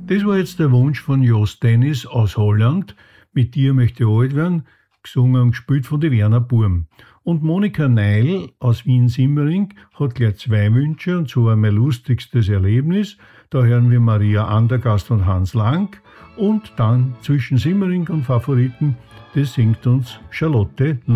Das war jetzt der Wunsch von Jos Dennis aus Holland. Mit dir möchte ich alt werden, gesungen und gespielt von die Werner Burm. Und Monika Neil aus Wien-Simmering hat gleich 2 Wünsche, und zwar mein lustigstes Erlebnis. Da hören wir Maria Andergast und Hans Lang. Und dann zwischen Simmering und Favoriten, das singt uns Charlotte